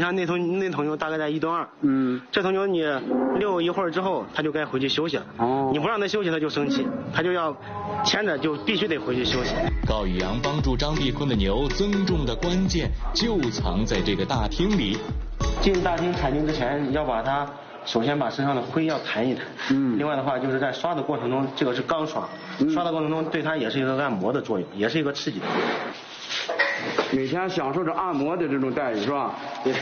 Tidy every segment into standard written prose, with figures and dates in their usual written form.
像那头牛大概在1吨2，这头牛你遛一会儿之后，它就该回去休息了。你不让它休息，它就生气，它就要牵着就必须得回去休息。 高宇阳帮助张碧坤的牛增重的关键就藏在这个大厅里。 进大厅产精之前，要把它首先把身上的灰要弹一弹。另外的话，就是在刷的过程中，这个是钢刷，刷的过程中对它也是一个按摩的作用，也是一个刺激。 每天享受着按摩的这种待遇是吧？ 对。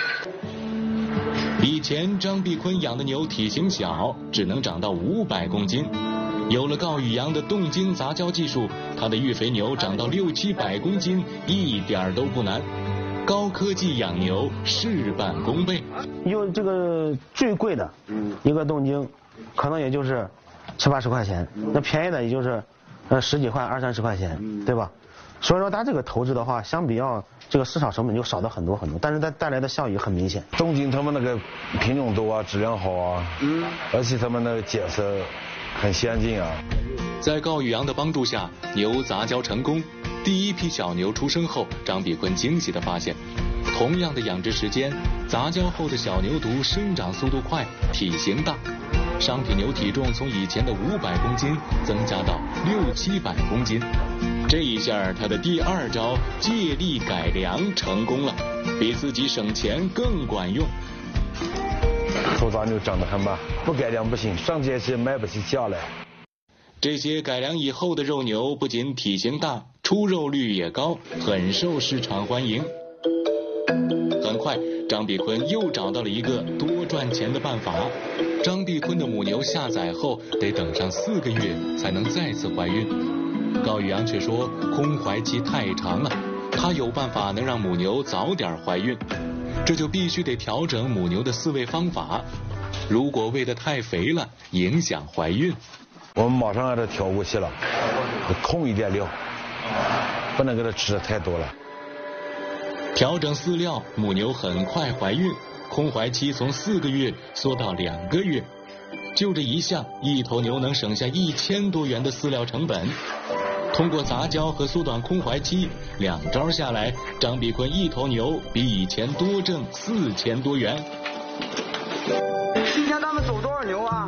以前张碧坤养的牛体型小，只能长到500公斤。有了高宇阳的动精杂交技术，他的育肥牛长到600-700公斤一点都不难。高科技养牛，事半功倍。 用这个最贵的，一个动精，可能也就是70-80块钱，那便宜的也就是10几块、20-30块钱，对吧？所以说它这个投资的话，相比较这个市场成本就少的很多，但是它带来的效益很明显。 动精他们那个品种多啊，质量好啊，而且他们那个检测很先进啊。 在高宇阳的帮助下，牛杂交成功。第一批小牛出生后，张碧坤惊喜地发现，同样的养殖时间，杂交后的小牛犊生长速度快，体型大，商品牛体重从以前的500公斤增加到600-700公斤。这一下他的第2招借力改良成功了，比自己省钱更管用。 头杂牛长得很慢，不改良不行，上街去卖不起价来。 这些改良以后的肉牛不仅体型大，出肉率也高，很受市场欢迎。很快，张碧坤又找到了一个多赚钱的办法。张碧坤的母牛下崽后得等上4个月才能再次怀孕，高宇阳却说空怀期太长了，他有办法能让母牛早点怀孕，这就必须得调整母牛的饲喂方法。如果喂得太肥了，影响怀孕。 我们马上让它调过去了，控一点料，不能给它吃的太多了。 调整饲料，母牛很快怀孕，空怀期从4个月缩到2个月。就这一项，一头牛能省下1000多元的饲料成本。通过杂交和缩短空怀期，2招下来，张碧坤一头牛比以前多挣4000多元。 今天咱们走多少牛啊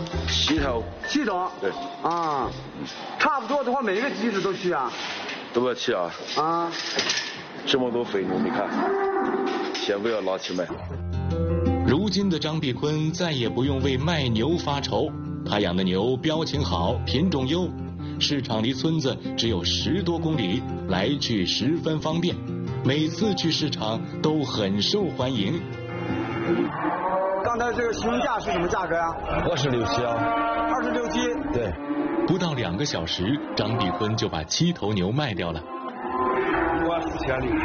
7头。 7头？ 对。 啊，差不多的话，每个机子都去啊？ 都要去啊。 啊。 这么多肥牛，你看，全部要拿去卖。 如今的张碧坤再也不用为卖牛发愁，他养的牛标情好，品种优，市场离村子只有10多公里，来去十分方便，每次去市场都很受欢迎。 刚才这个询问价是什么价格呀 26.7啊。 26.7。 对。 不到2个小时，张碧坤就把7头牛卖掉了。 14000里。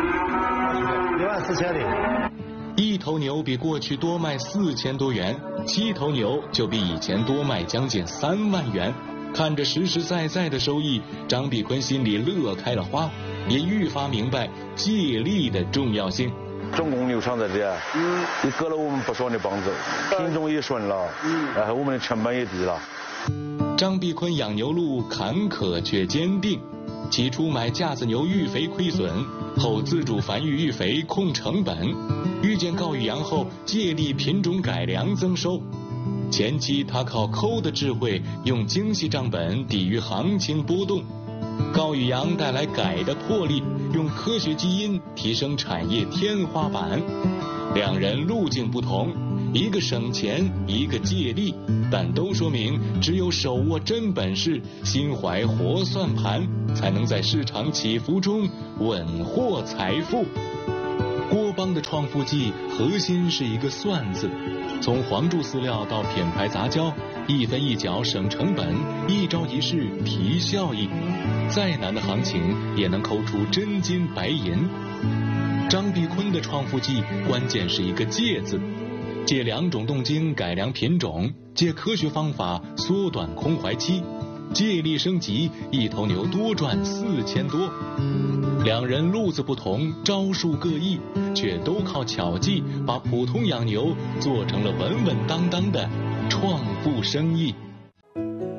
14000里。 一头牛比过去多卖4000多元，7头牛就比以前多卖将近3万元。看着实实在在的收益，张碧坤心里乐开了花，也愈发明白借力的重要性。 重工牛场在这，也割了我们不少的帮子，品种也顺了，然后我们的成本也低了。 张碧坤养牛路坎坷却坚定，起初买架子牛育肥亏损，后自主繁育育肥控成本，遇见高宇阳后借力品种改良增收。前期他靠抠的智慧，用精细账本抵御行情波动，高宇阳带来改的魄力，用科学基因提升产业天花板。2人路径不同，一个省钱，一个借力，但都说明只有手握真本事，心怀活算盘，才能在市场起伏中稳获财富。郭帮的创富记核心是一个算字，从黄注饲料到品牌杂交，一分一角省成本，一招一式提效益，再难的行情也能抠出真金白银。张碧坤的创富记关键是一个借字，借2种动精改良品种，借科学方法缩短空怀期，借力升级，一头牛多赚4000多。2人路子不同，招数各异，却都靠巧计把普通养牛做成了稳稳当当的创富生意。